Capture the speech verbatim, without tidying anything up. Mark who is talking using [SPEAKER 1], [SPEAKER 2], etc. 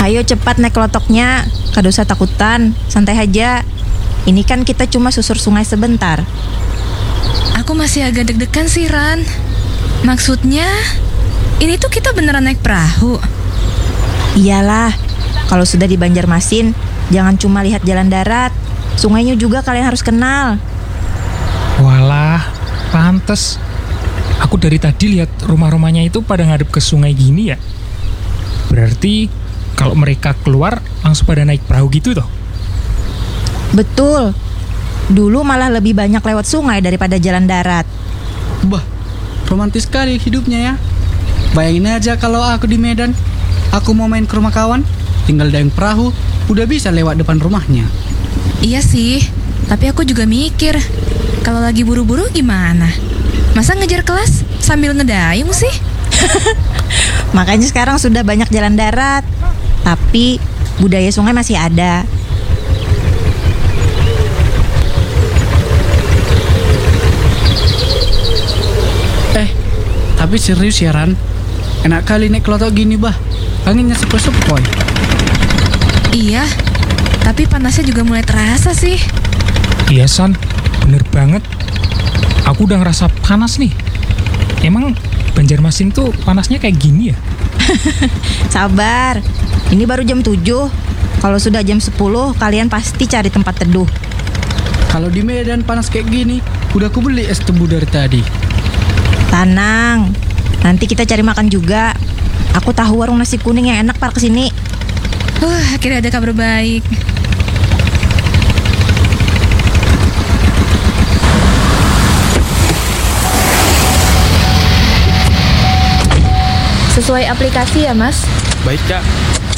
[SPEAKER 1] Ayo cepat naik kelotoknya, gak usah takutan, santai aja. Ini kan kita cuma susur sungai sebentar.
[SPEAKER 2] Aku masih agak deg-degan sih, Ran. Maksudnya, ini tuh kita beneran naik perahu.
[SPEAKER 1] Iyalah, kalau sudah di Banjarmasin, jangan cuma lihat jalan darat. Sungainya juga kalian harus kenal.
[SPEAKER 3] Walah, pantes. Aku dari tadi lihat rumah-rumahnya itu pada ngadep ke sungai gini ya. Berarti kalau mereka keluar langsung pada naik perahu gitu toh?
[SPEAKER 1] Betul. Dulu malah lebih banyak lewat sungai daripada jalan darat.
[SPEAKER 4] Bah, romantis sekali hidupnya ya. Bayangin aja kalau aku di Medan, aku mau main ke rumah kawan, tinggal dayung perahu, udah bisa lewat depan rumahnya.
[SPEAKER 2] Iya sih, tapi aku juga mikir, kalau lagi buru-buru gimana? Masa ngejar kelas sambil ngedayung sih?
[SPEAKER 1] Makanya sekarang sudah banyak jalan darat, tapi budaya sungai masih ada.
[SPEAKER 4] Eh, tapi serius ya Ran, enak kali naik kelotok gini bah, anginnya sepoi-sepoi.
[SPEAKER 2] Iya, tapi panasnya juga mulai terasa sih.
[SPEAKER 3] Iya San, bener banget. Aku udah ngerasa panas nih. Emang Banjarmasin tuh panasnya kayak gini ya?
[SPEAKER 1] Sabar, ini baru jam tujuh. Kalau sudah jam sepuluh, kalian pasti cari tempat teduh.
[SPEAKER 4] Kalau di Medan panas kayak gini, udah aku beli es tebu dari tadi.
[SPEAKER 1] Tenang, nanti kita cari makan juga. Aku tahu warung nasi kuning yang enak par kesini.
[SPEAKER 2] Wah, akhirnya ada kabar baik.
[SPEAKER 5] Sesuai aplikasi ya, Mas?
[SPEAKER 6] Baik, Kak.